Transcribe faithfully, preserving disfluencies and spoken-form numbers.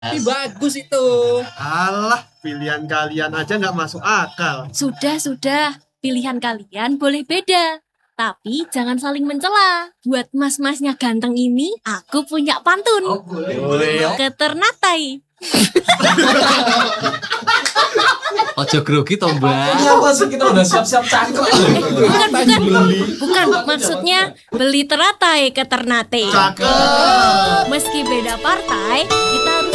Tapi bagus itu. Alah, pilihan kalian aja nggak masuk akal. Sudah, sudah. Pilihan kalian boleh beda. Tapi jangan saling mencela. Buat mas-masnya ganteng ini, aku punya pantun. Oh, boleh. Boleh ya. Ke Ternate. Ojo grogi toh, Mbak. Kenapa sih kita udah siap-siap cangkok? Bukan, bukan. Bukan, maksudnya beli teratai ke Ternate. Cakep. Meski beda partai, kita harus